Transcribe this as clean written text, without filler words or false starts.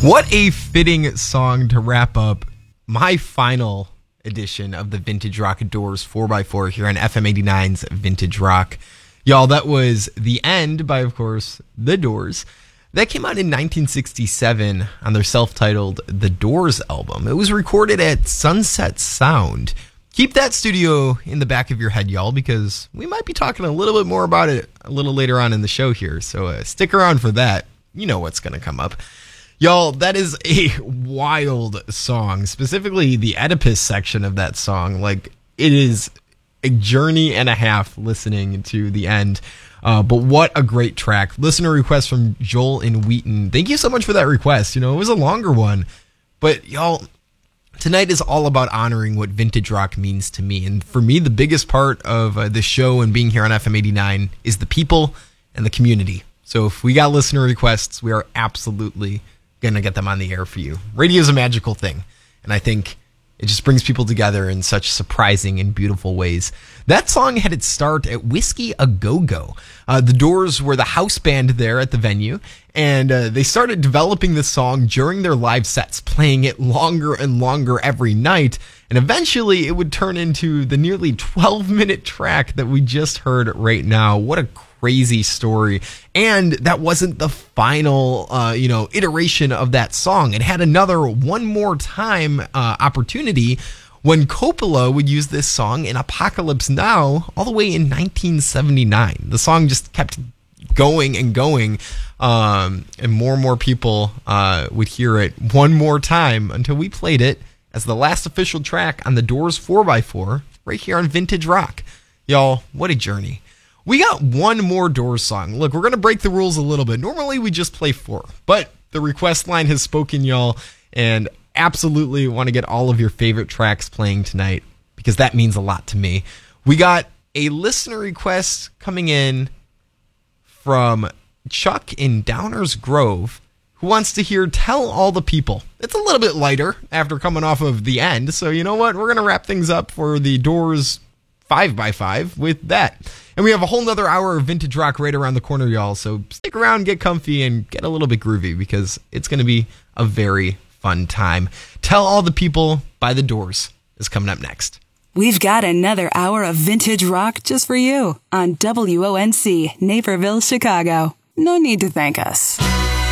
What a fitting song to wrap up my final edition of the Vintage Rock Doors 4x4 here on FM 89's Vintage Rock. Y'all, that was The End by, of course, The Doors. That came out in 1967 on their self-titled The Doors album. It was recorded at Sunset Sound. Keep that studio in the back of your head, y'all, because we might be talking a little bit more about it a little later on in the show here. So stick around for that. You know what's going to come up. Y'all, that is a wild song, specifically the Oedipus section of that song. Like, it is a journey and a half listening to The End. But what a great track. Listener request from Joel in Wheaton. Thank you so much for that request. You know, it was a longer one. But, y'all, tonight is all about honoring what vintage rock means to me. And for me, the biggest part of the show and being here on FM 89 is the people and the community. So if we got listener requests, we are absolutely going to get them on the air for you. Radio is a magical thing, and I think it just brings people together in such surprising and beautiful ways. That song had its start at Whiskey A Go-Go. The Doors were the house band there at the venue, and they started developing this song during their live sets, playing it longer and longer every night, and eventually it would turn into the nearly 12-minute track that we just heard right now. What a crazy story. And that wasn't the final iteration of that song. It had another one more time opportunity when Coppola would use this song in Apocalypse Now all the way in 1979. The song just kept going and going, and more people would hear it one more time until we played it as the last official track on the Doors 4x4 right here on Vintage Rock. Y'all, what a journey. We got one more Doors song. Look, we're going to break the rules a little bit. Normally, we just play 4. But the request line has spoken, y'all, and absolutely want to get all of your favorite tracks playing tonight because that means a lot to me. We got a listener request coming in from Chuck in Downers Grove who wants to hear Tell All the People. It's a little bit lighter after coming off of The End. So you know what? We're going to wrap things up for the Doors 5x5 with that. And we have a whole nother hour of vintage rock right around the corner, y'all. So stick around, get comfy, and get a little bit groovy because it's going to be a very fun time. Tell All the People by The Doors is coming up next. We've got another hour of vintage rock just for you on WONC, Naperville, Chicago. No need to thank us.